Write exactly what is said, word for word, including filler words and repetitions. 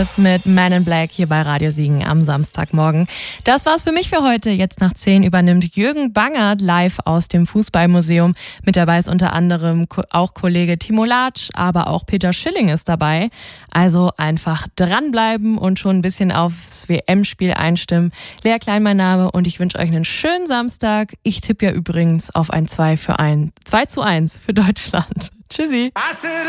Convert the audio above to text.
Mit Man in Black hier bei Radio Siegen am Samstagmorgen. Das war's für mich für heute. Jetzt nach zehn übernimmt Jürgen Bangert live aus dem Fußballmuseum. Mit dabei ist unter anderem auch Kollege Timo Latsch, aber auch Peter Schilling ist dabei. Also einfach dranbleiben und schon ein bisschen aufs W M-Spiel einstimmen. Lea Klein mein Name und ich wünsche euch einen schönen Samstag. Ich tippe ja übrigens auf ein zwei für ein, zwei zu eins für Deutschland. Tschüssi.